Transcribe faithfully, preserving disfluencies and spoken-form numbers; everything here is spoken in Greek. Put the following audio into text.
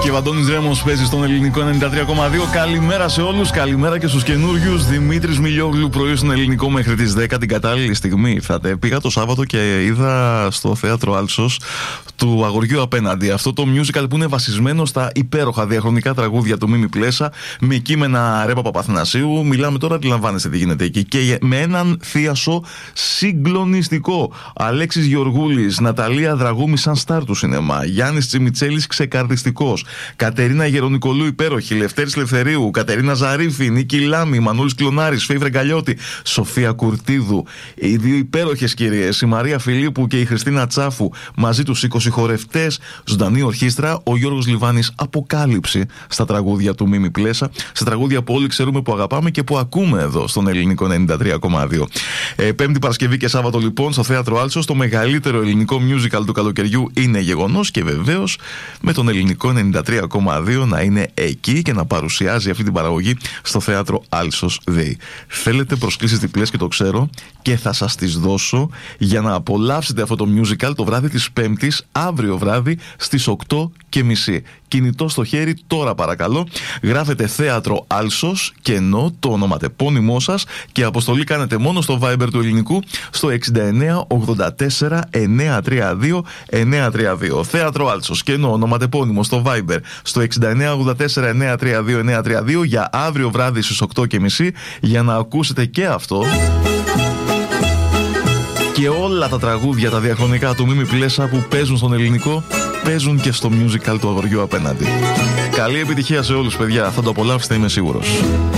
και ο Αντώνης Ρέμος παίζει στον ελληνικό ενενήντα τρία κόμμα δύο. Καλημέρα σε όλους, καλημέρα και στους καινούριους. Δημήτρης Μιλιόγλου, πρωί στον ελληνικό μέχρι τις δέκα. Την κατάλληλη στιγμή ήρθατε. Πήγα το Σάββατο και είδα στο θέατρο Άλσος του Αγοριού Απέναντι αυτό το musical που είναι βασισμένο στα υπέροχα διαχρονικά τραγούδια του Μίμη Πλέσα με κείμενα Ρέπα Παπαθηνασίου. Μιλάμε τώρα, αντιλαμβάνεστε τι γίνεται εκεί. Και με έναν θίασο συγκλονιστικό. Αλέξης Γεωργούλης, Ναταλία Δραγούμη σαν στάρ του σινεμά. Γιάννης Τσιμιτσέλης ξεκαρδιστικός. Κατερίνα Γερονικολού υπέροχη. Λευτέρης Λευθερίου. Κατερίνα Ζαρίφη. Νίκη Λάμη. Μανούλης Κλονάρης. Φέη Βρεγκαλιώτη. Σοφία Κουρτίδου. Οι δύο υπέροχες κυρίες. Η Μαρία Φιλίππου και η Χριστίνα Τσάφου. Μαζί τους είκοσι χορευτές. Ζωντανή ορχήστρα. Ο Γιώργος Λιβάνης. Αποκάλυψη στα τραγούδια του Μίμη Πλέσα. Σε τραγούδια που όλοι ξέρουμε, που αγαπάμε και που ακούμε εδώ στον ελληνικό ενενήντα τρία κόμμα δύο. Ε, Πέμπτη, Παρασκευή και Σάββατο λοιπόν στο θέατρο Άλσος. Το μεγαλύτερο ελληνικό musical του καλοκαιριού είναι γεγονός και βεβαίως με τον ελληνικό ενενήντα τρία κόμμα δύο να είναι εκεί και να παρουσιάζει αυτή την παραγωγή στο θέατρο Άλσος ΔΕΗ. Θέλετε προσκλήσεις διπλές και το ξέρω και θα σας τις δώσω για να απολαύσετε αυτό το musical το βράδυ της Πέμπτης, αύριο βράδυ στις οκτώ και μισή. Κινητό στο χέρι τώρα παρακαλώ. Γράφετε θέατρο Άλσος και ενώ το ονοματεπώνυμό σας και αποστολή κάνετε μόνο στο Viber του ελληνικού στο εξήντα εννέα ογδόντα τέσσερα εννιακόσια τριάντα δύο εννιακόσια τριάντα δύο. Θέατρο Άλσος και ενώ ονοματεπώνυμο στο Viber στο εξήντα εννέα ογδόντα τέσσερα εννιακόσια τριάντα δύο εννιακόσια τριάντα δύο για αύριο βράδυ στις οκτώ και μισή για να ακούσετε και αυτό και όλα τα τραγούδια τα διαχρονικά του Μίμη Πλέσα που παίζουν στον ελληνικό παίζουν και στο musical του Αγοριού Απέναντι. Καλή επιτυχία σε όλους παιδιά, θα το απολαύσετε είμαι σίγουρος.